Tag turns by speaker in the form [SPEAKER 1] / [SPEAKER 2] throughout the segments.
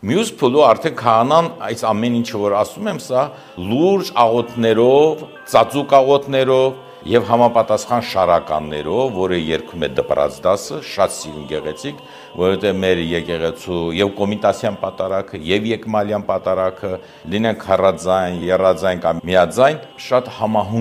[SPEAKER 1] Մյուս փուլը արդեն քահանան այս ամեն ինչը որ ասում եմ, սա լուրջ աղոթներով, ծածուկ աղոթներով եւ համապատասխան շարականներով, որը երգում է դպրած դասը, շատ սիրուն գեղեցիկ, որովհետեւ մեր եկեղեցու եւ կոմիտասյան պատարագը եւ եկմալյան պատարագը լինեն քառաձայն, եռաձայն կամ միաձայն, շատ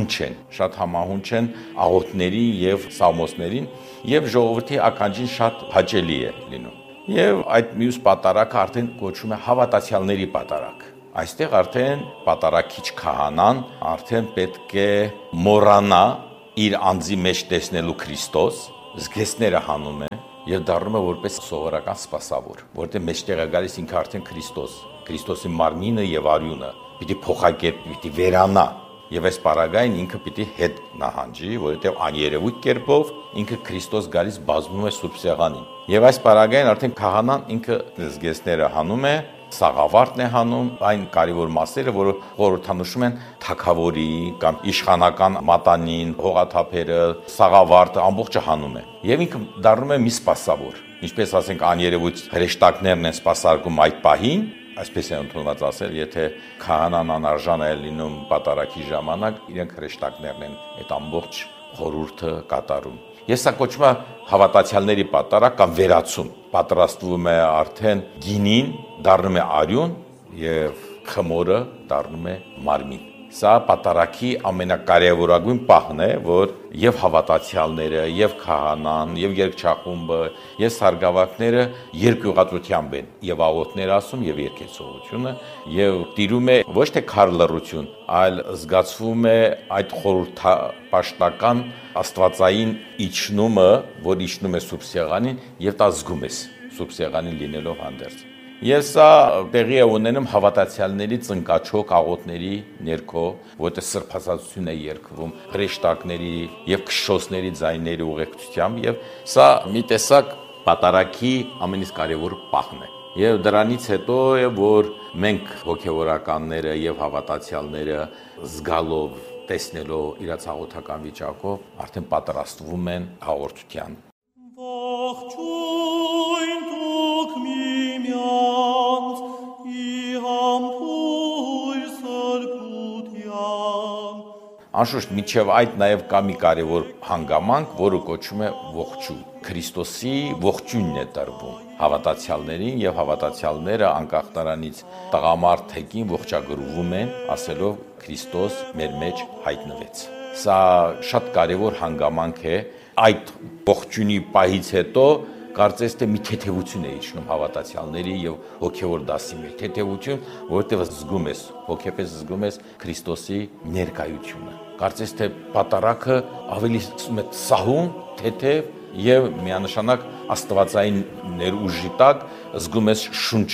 [SPEAKER 1] համահունչ են աղոթների եւ սաղմոսներին եւ ժողովրդի ականջին շատ հաճելի է լինում։ Եվ այդ մյուս պատարագը արդեն կոչվում է հավատացյալների պատարագ։ Այստեղ արդեն պատարագիչ քահանան արդեն պետք է մոռանա իր անձի մեջ տեսնելու Քրիստոս, զգեստները հանում է եւ դառնում է որպես սովորական սպասավոր, որտեղ մեջտեղ է գալիս ինքը արդեն Քրիստոսի մարմինը եւ արյունը, պիտի փոխակերպ, պիտի վերանա։ Եվ այս պարագային ինքը պիտի հետ նահանջի, որովհետև աներևույթ կերպով ինքը Քրիստոս գալիս բազմում է Սուրբ Սեղանին։ Եվ այս պարագային արդեն քահանան ինքը զգեստները հանում է, սաղավարտն է հանում, այն կարևոր մասերը, որը խորհրդանշում են թագավորի կամ իշխանական մատանին, հողաթափերը, սաղավարտը ամբողջը հանում է։ Եվ ինքը դառնում է մի սպասավոր։ Ինչպես ասենք աներևույթ հրեշտակներն են սպասարկում այդ պահին, այսպես է ընդունված ասել, եթե քահանան անարժան է լինում պատարագի ժամանակ, իրենք հրեշտակներն են այդ ամբողջ խորհուրդը կատարում։ Ես սա կոչվում է հավատացյալների պատարագ կամ վերացում։ Պատրաստվում է արդեն գինին, դառնում է արյուն եւ խմորը դառնում է մարմին։ Սա պատարագի ամենակարևորագույն պահն է, որ եւ հավատացյալները, եւ քահանան, եւ երգչախումբը, եւ սարգսակները երկյուղատրությամբ են եւ աղոթներ ասում եւ երգեցողությունը եւ տիրում է ոչ թե քար լռություն, այլ զգացվում է այդ խորհրդապաշտական աստվածային իջնումը, որ իջնում է Սուրբ Սեղանին եւ դա զգում ես Սուրբ Սեղանին լինելով հանդերձ։ Եվ սա տեղի է ունենում հավատացյալների ծնկաչոք աղոթների ներքո, որտեղ սրբազատություն է երգվում, հրեշտակների եւ քշոսների ձայների ուղեկցությամբ, եւ սա մի տեսակ պատարագի ամենից կարևոր պահն է։ Եվ դրանից հետո է, որ մենք հոգեվորականները եւ հավատացյալները զգալով, տեսնելով իրաց աղոթական վիճակով արդեն պատրաստվում են հաղորդության։ Անշուշտ միջև այդ նաև կա մի կարևոր հանգամանք, որը կոչվում է ողջույն։ Քրիստոսի ողջույնն է տրվում հավատացյալներին եւ հավատացյալները անկախ նրանից տղամարդ թեկին ողջագրվում են, ասելով Քրիստոս մեր մեջ հայտնվեց։ Սա շատ կարևոր հանգամանք է, այդ ողջույնի պահից հետո կարծես թե մի թեթևություն է իջնում հավատացյալների եւ հոգեվոր դասի մեջ, թեթևություն, որովհետեւ զգում ես, հոգեպես զգում ես Քրիստոսի ներկայությունը։ Կարծես թե պատարագը ավելի սահուն, թեթև եւ միանշանակ աստվածային ներուժի տակ զգում ես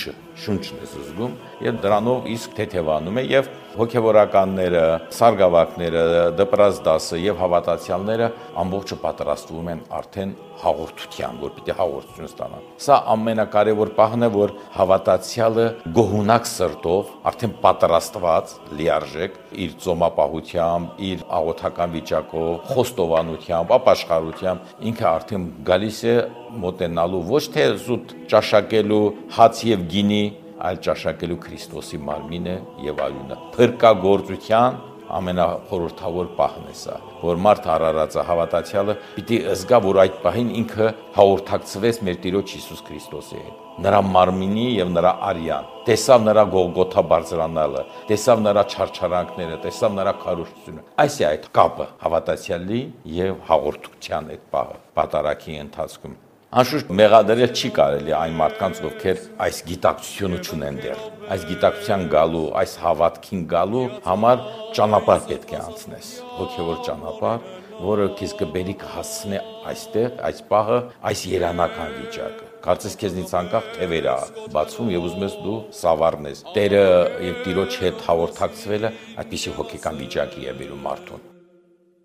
[SPEAKER 1] շունչն ես զգում եւ դրանով իսկ թեթևանում է եւ հոգեվորականները, սարգսակները, դպրած դասը եւ հավատացյալները ամբողջը պատրաստվում են արդեն հաղորդության, որ պիտի հաղորդություն ստանան։ Սա ամենակարևոր պահն է, որ հավատացյալը գոհունակ սրտով, արդեն պատրաստված, լիարժեք իր ծոմապահությամբ, իր աղոթական վիճակով, խոստովանությամբ, ապաշխարությամբ ինքը արդեն գալիս է մոտենալու ոչ թե զուտ ճաշակելու հաց եւ գինի, այլ ճաշակելու Քրիստոսի մարմինը եւ արյունը։ Փրկագործության ամենախորհրդավոր պահն է սա, որ մարդ արարածը հավատացյալը պիտի զգա, որ այդ պահին ինքը հաղորդակցվեց մեր Տիրոջ Հիսուս Քրիստոսի հետ։ Նրա մարմինի եւ նրա արյան, տեսավ նրա Գողգոթա բարձրանալը, տեսավ նրա չարչարանքները, տեսավ նրա քարոզությունը։ Այս է այդ կապը հավատացյալի եւ հաղորդության այդ պահը պատարագի ընթացքում։ Անշուշտ մեղադրել չի կարելի այն մարդկանց, ովքեր այս գիտակցությունը չունեն դեռ։ Այս գիտակցության գալու, այս հավատքին գալու համար ճանապարհ պետք է անցնես, հոգևոր ճանապարհ, որը քեզ կբերի կհասցնի այստեղ, այս պահը, այս երանական վիճակը։ Կարծես քեզնից անկախ թևեր է բացվում եւ ուզում ես դու սավառնես։ Տերը եւ Տիրոջ հետ հաղորդակցվելը այդպիսի հոգեկան վիճակի է բերում մարդուն։